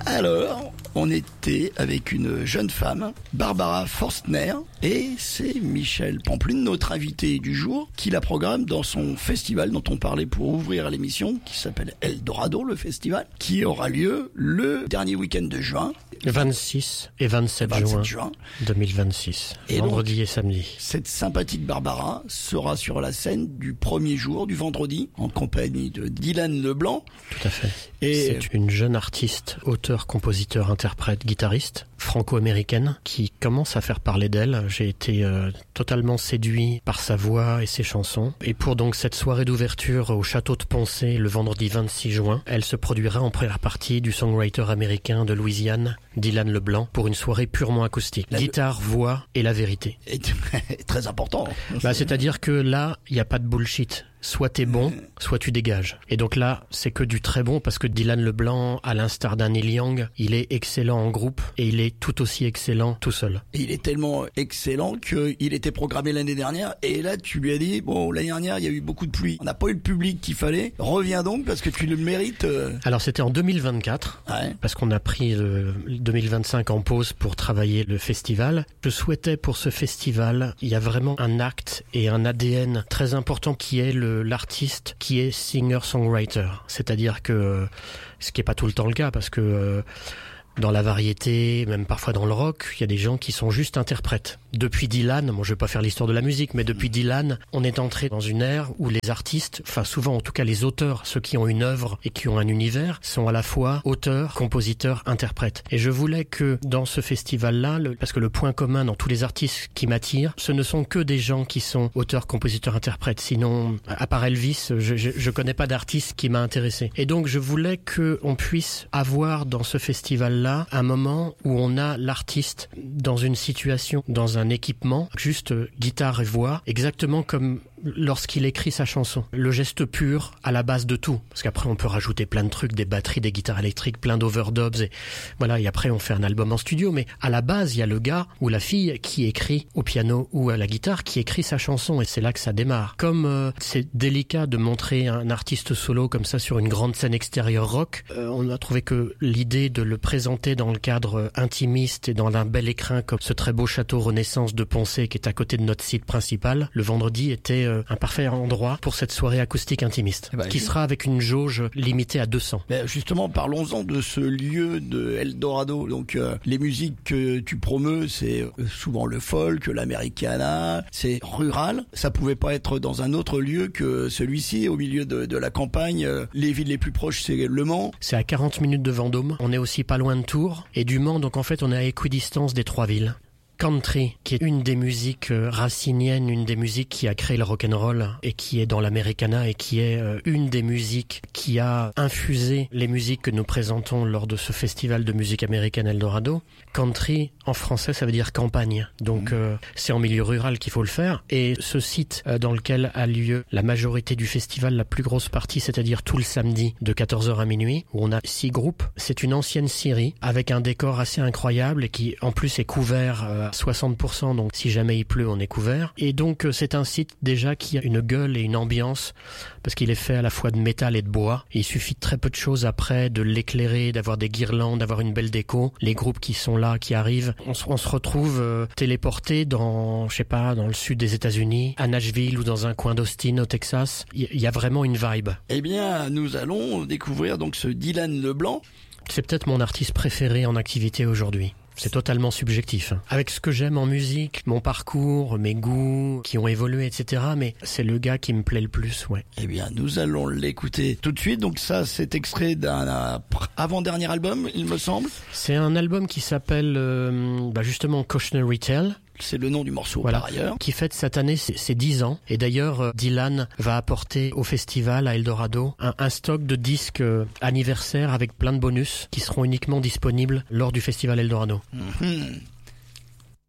Alors, on était avec une jeune femme, Barbara Forstner, et c'est Michel Pamplune, notre invité du jour, qui la programme dans son festival dont on parlait pour ouvrir l'émission, qui s'appelle Eldorado, le festival, qui aura lieu le dernier week-end de juin. 26 et 27 juin 2026, et vendredi donc, et samedi. Cette sympathique Barbara sera sur la scène du premier jour, du vendredi, en compagnie de Dylan Leblanc. Tout à fait. Et c'est une jeune artiste, auteur, compositeur, interprète, guitariste, franco-américaine, qui commence à faire parler d'elle. J'ai été totalement séduit par sa voix et ses chansons. Et pour donc cette soirée d'ouverture au château de Poncé, le vendredi 26 juin, elle se produira en première partie du songwriter américain de Louisiane, Dylan Leblanc, pour une soirée purement acoustique. Guitare, voix et la vérité. Et très important. C'est-à-dire que là, il n'y a pas de bullshit. Soit t'es bon, soit tu dégages. Et donc là, c'est que du très bon parce que Dylan Leblanc, à l'instar d'un Neil Young, il est excellent en groupe et il est tout aussi excellent tout seul. Et il est tellement excellent qu'il était programmé l'année dernière et là tu lui as dit, bon, l'année dernière il y a eu beaucoup de pluie, on n'a pas eu le public qu'il fallait, reviens donc parce que tu le mérites. Alors c'était en 2024, parce qu'on a pris le 2025 en pause pour travailler le festival. Je souhaitais pour ce festival, il y a vraiment un acte et un ADN très important qui est l'artiste qui est singer-songwriter. C'est-à-dire que, ce qui est pas tout le temps le cas, parce que dans la variété, même parfois dans le rock, il y a des gens qui sont juste interprètes. Depuis Dylan, je vais pas faire l'histoire de la musique, mais depuis Dylan, on est entré dans une ère où les artistes, enfin souvent en tout cas les auteurs, ceux qui ont une œuvre et qui ont un univers, sont à la fois auteurs, compositeurs, interprètes. Et je voulais que dans ce festival-là, parce que le point commun dans tous les artistes qui m'attirent, ce ne sont que des gens qui sont auteurs, compositeurs, interprètes. Sinon, à part Elvis, je connais pas d'artiste qui m'a intéressé. Et donc je voulais que on puisse avoir dans ce festival-là un moment où on a l'artiste dans une situation, dans un équipement, juste guitare et voix, exactement comme lorsqu'il écrit sa chanson. Le geste pur à la base de tout. Parce qu'après on peut rajouter plein de trucs, des batteries, des guitares électriques, plein d'overdubs et voilà, et après on fait un album en studio, mais à la base il y a le gars ou la fille qui écrit au piano ou à la guitare, qui écrit sa chanson et c'est là que ça démarre. Comme c'est délicat de montrer un artiste solo comme ça sur une grande scène extérieure rock, on a trouvé que l'idée de le présenter dans le cadre intimiste et dans un bel écrin comme ce très beau château Renaissance de Poncé qui est à côté de notre site principal, le vendredi était un parfait endroit pour cette soirée acoustique intimiste, qui sera avec une jauge limitée à 200. Justement, parlons-en de ce lieu de Eldorado. Donc, les musiques que tu promeus, c'est souvent le folk, l'americana, c'est rural. Ça pouvait pas être dans un autre lieu que celui-ci, au milieu de la campagne. Les villes les plus proches, c'est Le Mans. C'est à 40 minutes de Vendôme. On est aussi pas loin de Tours et du Mans, donc en fait, on est à équidistance des trois villes. Country, qui est une des musiques raciniennes, une des musiques qui a créé le rock'n'roll et qui est dans l'americana et qui est une des musiques qui a infusé les musiques que nous présentons lors de ce festival de musique américaine Eldorado. Country, en français, ça veut dire campagne. Donc, c'est en milieu rural qu'il faut le faire. Et ce site dans lequel a lieu la majorité du festival, la plus grosse partie, c'est-à-dire tout le samedi de 14h à minuit, où on a 6 groupes. C'est une ancienne scierie avec un décor assez incroyable et qui, en plus, est couvert à 60%, donc si jamais il pleut, on est couvert. Et donc c'est un site déjà qui a une gueule et une ambiance, parce qu'il est fait à la fois de métal et de bois. Et il suffit de très peu de choses après, de l'éclairer, d'avoir des guirlandes, d'avoir une belle déco. Les groupes qui sont là, qui arrivent, on se retrouve téléporté dans, je sais pas, dans le sud des États-Unis, à Nashville ou dans un coin d'Austin au Texas. Il y a vraiment une vibe. Eh bien, nous allons découvrir donc ce Dylan Leblanc. C'est peut-être mon artiste préféré en activité aujourd'hui. C'est totalement subjectif. Avec ce que j'aime en musique, mon parcours, mes goûts qui ont évolué, etc. Mais c'est le gars qui me plaît le plus, ouais. Eh bien, nous allons l'écouter tout de suite. Donc ça, c'est extrait d'un avant-dernier album, il me semble. C'est un album qui s'appelle justement Cautionary Tale. C'est le nom du morceau, par ailleurs. Qui fête cette année ses 10 ans. Et d'ailleurs, Dylan va apporter au festival à Eldorado un stock de disques anniversaires avec plein de bonus qui seront uniquement disponibles lors du festival Eldorado.